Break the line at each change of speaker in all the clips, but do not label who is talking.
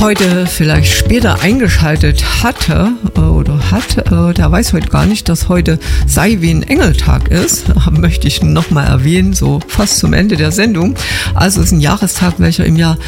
heute vielleicht später eingeschaltet hatte oder hat, der weiß heute gar nicht, dass heute Sei wie ein Engeltag ist. Möchte ich nochmal erwähnen, so fast zum Ende der Sendung. Also es ist ein Jahrestag, welcher im Jahr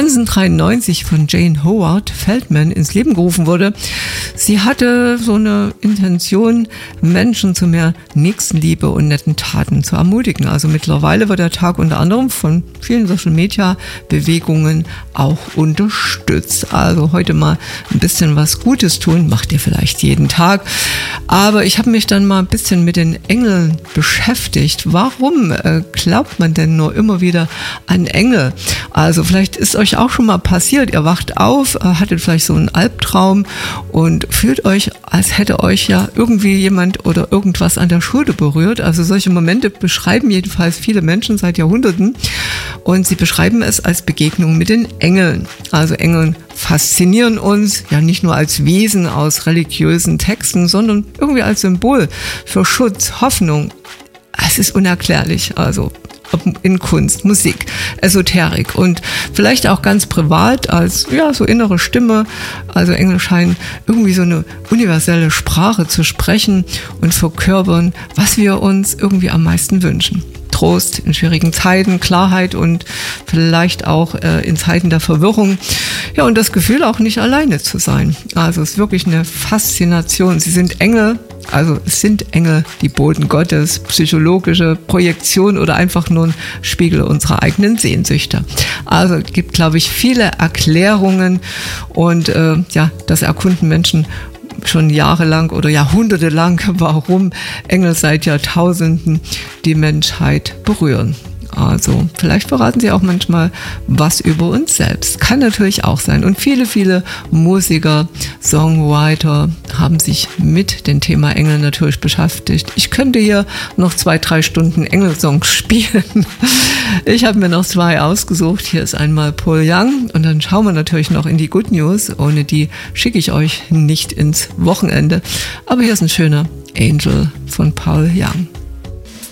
1993 von Jane Howard Feldman ins Leben gerufen wurde. Sie hatte so eine Intention, Menschen zu mehr Nächstenliebe und netten Taten zu ermutigen. Also mittlerweile wird der Tag unter anderem von vielen Social-Media-Bewegungen auch unterstützt. Also heute mal ein bisschen was Gutes tun, macht ihr vielleicht jeden Tag. Aber ich habe mich dann mal ein bisschen mit den Engeln beschäftigt. Warum glaubt man denn nur immer wieder an Engel? Also vielleicht ist euch auch schon mal passiert, ihr wacht auf, hattet vielleicht so einen Albtraum und fühlt euch, als hätte euch ja irgendwie jemand oder irgendwas an der Schulter berührt. Also solche Momente beschreiben jedenfalls viele Menschen seit Jahrhunderten und sie beschreiben es als Begegnung mit den Engeln. Also Engel faszinieren uns ja nicht nur als Wesen aus religiösen Texten, sondern irgendwie als Symbol für Schutz, Hoffnung. Es ist unerklärlich, also in Kunst, Musik, Esoterik und vielleicht auch ganz privat als so innere Stimme. Also Engel scheinen irgendwie so eine universelle Sprache zu sprechen und verkörpern, was wir uns irgendwie am meisten wünschen. Trost in schwierigen Zeiten, Klarheit und vielleicht auch in Zeiten der Verwirrung. Ja, und das Gefühl auch nicht alleine zu sein. Also es ist wirklich eine Faszination. Sie sind Engel, also es sind Engel, die Boten Gottes, psychologische Projektion oder einfach nur ein Spiegel unserer eigenen Sehnsüchte. Also es gibt, glaube ich, viele Erklärungen und das erkunden Menschen schon jahrelang oder jahrhundertelang, warum Engel seit Jahrtausenden die Menschheit berühren. Also vielleicht verraten sie auch manchmal was über uns selbst. Kann natürlich auch sein. Und viele, viele Musiker, Songwriter haben sich mit dem Thema Engel natürlich beschäftigt. Ich könnte hier noch 2-3 Stunden Engelsongs spielen. Ich habe mir noch 2 ausgesucht. Hier ist einmal Paul Young und dann schauen wir natürlich noch in die Good News. Ohne die schicke ich euch nicht ins Wochenende. Aber hier ist ein schöner Angel von Paul Young.